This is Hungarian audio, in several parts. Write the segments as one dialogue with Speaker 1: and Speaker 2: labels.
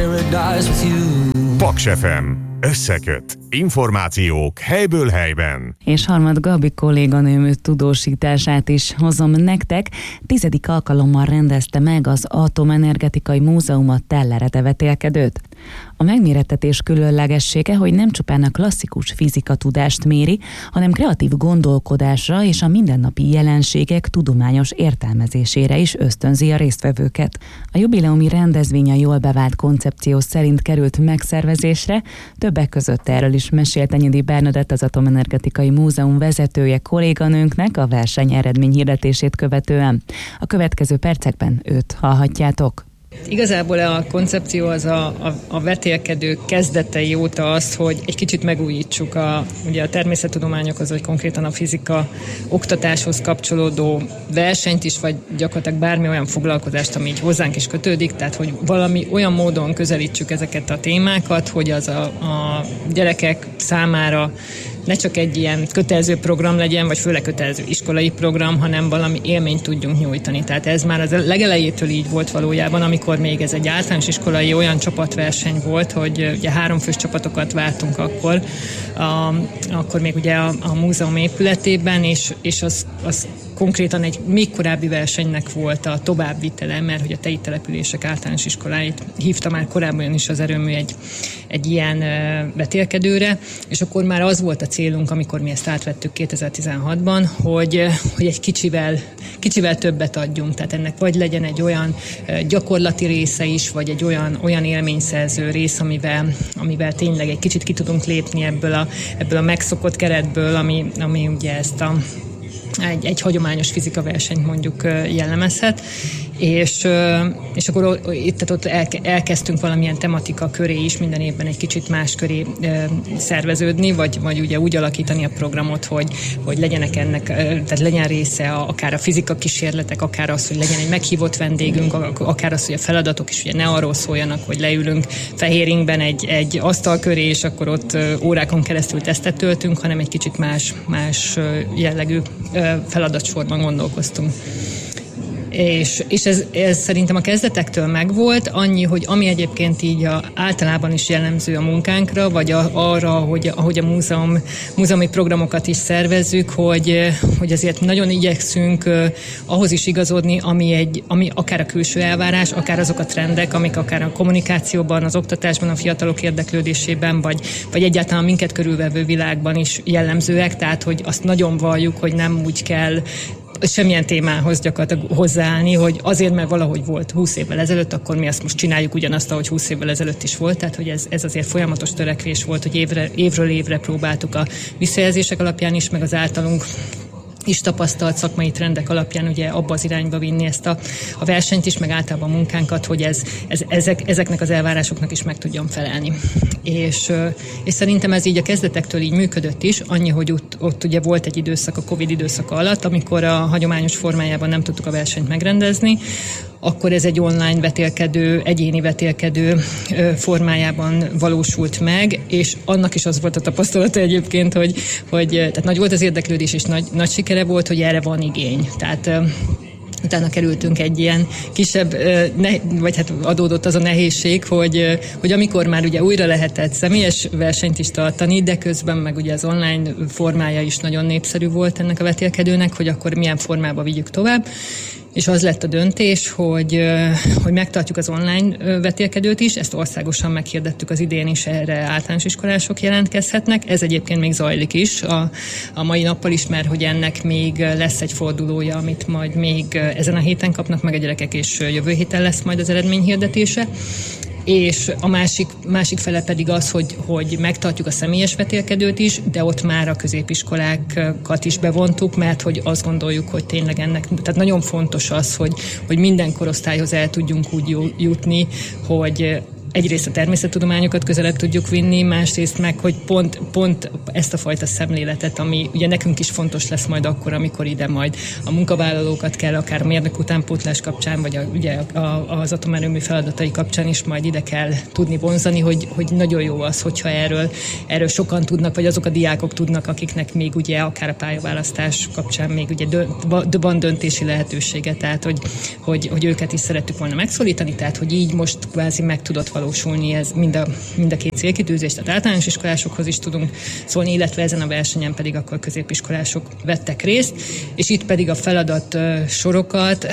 Speaker 1: paradise with you.
Speaker 2: Paks FM. Összeköt. Információk helyből helyben.
Speaker 3: És Harmad Gabi kolléganőm tudósítását is hozom nektek. 10. alkalommal rendezte meg az Atomenergetikai Múzeum a Tellerede vetélkedőt. A megmérettetés különlegessége, hogy nem csupán a klasszikus fizikatudást méri, hanem kreatív gondolkodásra és a mindennapi jelenségek tudományos értelmezésére is ösztönzi a résztvevőket. A jubileumi rendezvény a jól bevált koncepció szerint került megszervezésre, többek között erről is mesélt Enyedi Bernadett, az Atomenergetikai Múzeum vezetője kolléganőnknek a verseny eredményhirdetését követően. A következő percekben őt hallhatjátok.
Speaker 4: Igazából a koncepció az a vetélkedő kezdetei óta az, hogy egy kicsit megújítsuk ugye a természettudományokhoz, vagy konkrétan a fizika oktatáshoz kapcsolódó versenyt is, vagy gyakorlatilag bármi olyan foglalkozást, ami így hozzánk is kötődik, tehát hogy valami olyan módon közelítsük ezeket a témákat, hogy az a gyerekek számára ne csak egy ilyen kötelező program legyen, vagy főleg kötelező iskolai program, hanem valami élményt tudjunk nyújtani. Tehát ez már az legelejétől így volt valójában, amikor még ez egy általános iskolai olyan csapatverseny volt, hogy ugye 3 fős csapatokat vártunk akkor még ugye a múzeum épületében, és az konkrétan egy még korábbi versenynek volt a továbbvitele, mert hogy a TEI települések általános iskoláit hívta már korábban is az erőmű egy ilyen vetélkedőre, és akkor már az volt a célunk, amikor mi ezt átvettük 2016-ban, hogy egy kicsivel többet adjunk, tehát ennek vagy legyen egy olyan gyakorlati része is, vagy egy olyan élményszerző rész, amivel tényleg egy kicsit ki tudunk lépni ebből a megszokott keretből, ami ugye ezt egy hagyományos fizikaversenyt mondjuk jellemezhet, és akkor ott elkezdtünk valamilyen tematika köré is minden évben egy kicsit más köré szerveződni, vagy ugye úgy alakítani a programot, hogy legyenek ennek, tehát legyen része akár a fizika kísérletek, akár az, hogy legyen egy meghívott vendégünk, akár az, hogy a feladatok is ugye ne arról szóljanak, hogy leülünk fehéringben egy asztal köré, és akkor ott órákon keresztül tesztet töltünk, hanem egy kicsit más jellegű feladatsorban gondolkoztunk. És ez szerintem a kezdetektől megvolt, annyi, hogy ami egyébként így általában is jellemző a munkánkra, vagy arra, ahogy a múzeumi programokat is szervezzük, hogy azért nagyon igyekszünk ahhoz is igazodni, ami akár a külső elvárás, akár azok a trendek, amik akár a kommunikációban, az oktatásban, a fiatalok érdeklődésében, vagy egyáltalán minket körülvevő világban is jellemzőek, tehát hogy azt nagyon valljuk, hogy nem úgy kell semmilyen témához gyakorlatilag hozzáállni, hogy azért, mert valahogy volt 20 évvel ezelőtt, akkor mi azt most csináljuk ugyanazt, ahogy 20 évvel ezelőtt is volt. Tehát, hogy ez azért folyamatos törekvés volt, hogy évről évre próbáltuk a visszajelzések alapján is, meg az általunk is tapasztalt szakmai trendek alapján ugye abba az irányba vinni ezt a versenyt is, meg általában a munkánkat, hogy ezeknek az elvárásoknak is meg tudjon felelni. És szerintem ez így a kezdetektől így működött is, annyi, hogy ott ugye volt egy időszak, a Covid időszaka alatt, amikor a hagyományos formájában nem tudtuk a versenyt megrendezni, akkor ez egy online vetélkedő, egyéni vetélkedő formájában valósult meg, és annak is az volt a tapasztalata egyébként, hogy tehát nagy volt az érdeklődés, és nagy sikere volt, hogy erre van igény. Tehát utána kerültünk egy ilyen kisebb, vagy hát adódott az a nehézség, hogy amikor már ugye újra lehetett személyes versenyt is tartani, de közben meg ugye az online formája is nagyon népszerű volt ennek a vetélkedőnek, hogy akkor milyen formába vigyük tovább. És az lett a döntés, hogy megtartjuk az online vetélkedőt is, ezt országosan meghirdettük az idén is, erre általános iskolások jelentkezhetnek. Ez egyébként még zajlik is a mai nappal is, mert hogy ennek még lesz egy fordulója, amit majd még ezen a héten kapnak meg a gyerekek, és jövő héten lesz majd az eredményhirdetése. És a másik fele pedig az, hogy megtartjuk a személyes vetélkedőt is, de ott már a középiskolákat is bevontuk, mert hogy azt gondoljuk, hogy tényleg tehát nagyon fontos az, hogy minden korosztályhoz el tudjunk úgy jutni, hogy egyrészt a természettudományokat közelebb tudjuk vinni, másrészt meg, hogy pont ezt a fajta szemléletet, ami ugye nekünk is fontos lesz majd akkor, amikor ide majd a munkavállalókat kell, akár a mérnök utánpótlás kapcsán, vagy ugye az atomerőmű feladatai kapcsán is majd ide kell tudni vonzani, hogy nagyon jó az, hogyha erről sokan tudnak, vagy azok a diákok tudnak, akiknek még ugye akár a pályaválasztás kapcsán még ugye van döntési lehetősége, tehát hogy őket is szerettük volna megszólítani, tehát hogy így most kvázi meg tudott megvalósulni, ez mind a két célkitűzés, tehát általános iskolásokhoz is tudunk szólni, illetve ezen a versenyen pedig akkor középiskolások vettek részt, és itt pedig a feladat sorokat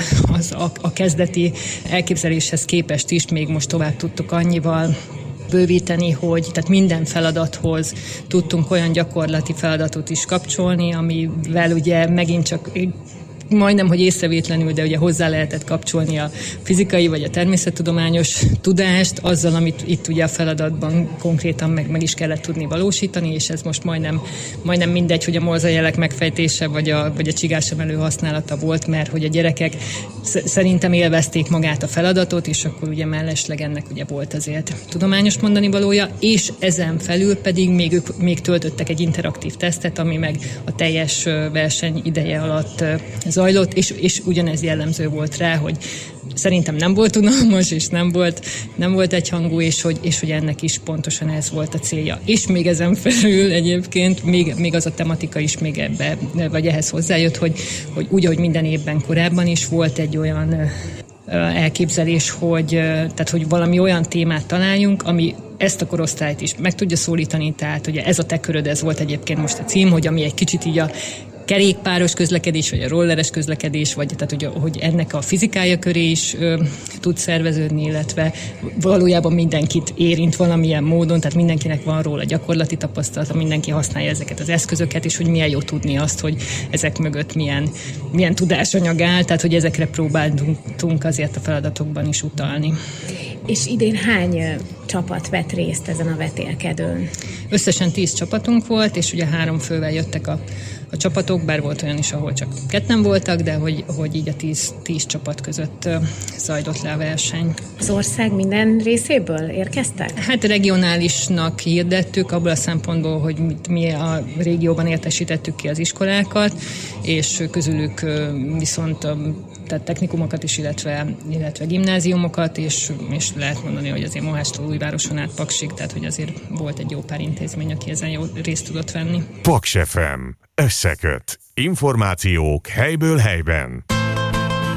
Speaker 4: a kezdeti elképzeléshez képest is még most tovább tudtuk annyival bővíteni, hogy tehát minden feladathoz tudtunk olyan gyakorlati feladatot is kapcsolni, amivel ugye megint csak majdnem, hogy észrevétlenül, de ugye hozzá lehetett kapcsolni a fizikai vagy a természettudományos tudást azzal, amit itt ugye a feladatban konkrétan meg is kellett tudni valósítani, és ez most majdnem mindegy, hogy a morzsajelek megfejtése vagy a csigásemelő használata volt, mert hogy a gyerekek szerintem élvezték magát a feladatot, és akkor ugye mellesleg ennek ugye volt azért tudományos mondani valója, és ezen felül pedig még töltöttek egy interaktív tesztet, ami meg a teljes verseny ideje alatt zajlott, és ugyanez jellemző volt rá, hogy szerintem nem volt unalmas, és nem volt egyhangú, és hogy ennek is pontosan ez volt a célja. És még ezen felül egyébként még az a tematika is még vagy ehhez hozzájött, hogy úgy, ahogy minden évben korábban is volt egy olyan elképzelés, hogy valami olyan témát találjunk, ami ezt a korosztályt is meg tudja szólítani, tehát ugye ez a te köröd, ez volt egyébként most a cím, hogy ami egy kicsit így a kerékpáros közlekedés, vagy a rolleres közlekedés, vagy tehát hogy ennek a fizikája köré is tud szerveződni, illetve valójában mindenkit érint valamilyen módon, tehát mindenkinek van róla gyakorlati tapasztalata, mindenki használja ezeket az eszközöket, és hogy milyen jó tudni azt, hogy ezek mögött milyen tudásanyag áll, tehát hogy ezekre próbáltunk azért a feladatokban is utalni.
Speaker 1: És idén hány csapat vett részt ezen a vetélkedőn?
Speaker 4: Összesen 10 csapatunk volt, és ugye 3 fővel jöttek a csapatok, bár volt olyan is, ahol csak 2 voltak, de hogy így a 10 csapat között zajlott le a verseny.
Speaker 1: Az ország minden részéből érkeztek?
Speaker 4: Hát regionálisnak hirdettük, abból a szempontból, hogy mi a régióban értesítettük ki az iskolákat, és közülük viszont tehát technikumokat is, illetve gimnáziumokat, és lehet mondani, hogy azért Mohástól Újvároson át Paksig, tehát hogy azért volt egy jó pár intézmény, aki ezen jó részt tudott venni.
Speaker 2: Paks FM. Összeköt. Információk helyből helyben.